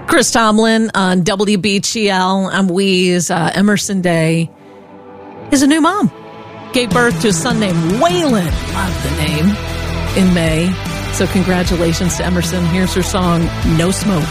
Chris Tomlin on WBGL. I'm Weeze. Emerson Day is a new mom. Gave birth to a son named Waylon. Love the name. In May. So congratulations to Emerson. Here's her song, No Smoke.